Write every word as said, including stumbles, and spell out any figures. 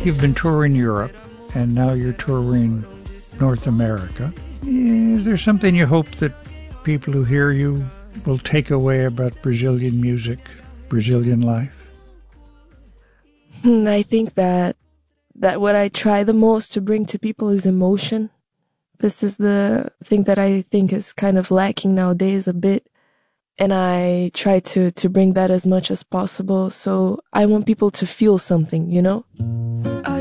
you've been touring Europe, and now you're touring North America. Is there something you hope that people who hear you will take away about Brazilian music, Brazilian life? I think that that what I try the most to bring to people is emotion. This is the thing that I think is kind of lacking nowadays a bit. And I try to, to bring that as much as possible. So I want people to feel something, you know?